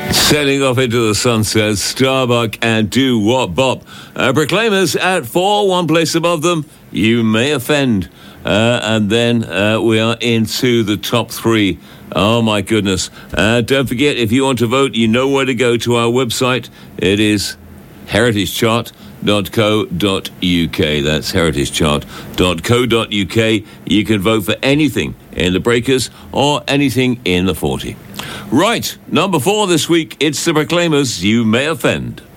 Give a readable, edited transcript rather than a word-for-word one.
Sailing off into the sunset, Starbuck and Do What Bop. Proclaimers at 4, one place above them. You May Offend. And then we are into the top 3. Oh, my goodness. Don't forget, if you want to vote, you know where to go to our website. It is heritagechart.co.uk. That's heritagechart.co.uk. You can vote for anything in the Breakers or anything in the 40. Right, number 4 this week, it's the Proclaimers, You May Offend.